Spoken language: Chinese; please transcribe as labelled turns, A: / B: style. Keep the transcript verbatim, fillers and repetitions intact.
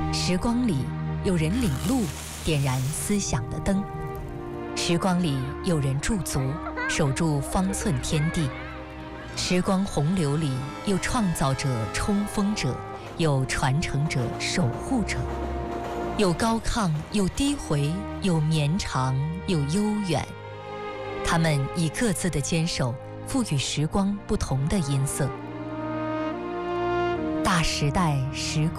A: 时光里有人领路，点燃思想的灯；时光里有人驻足，守住方寸天地。时光洪流里有创造者、冲锋者，有传承者、守护者，有高亢，有低回，有绵长，有悠远。他们以各自的坚守，赋予时光不同的音色。大时代，时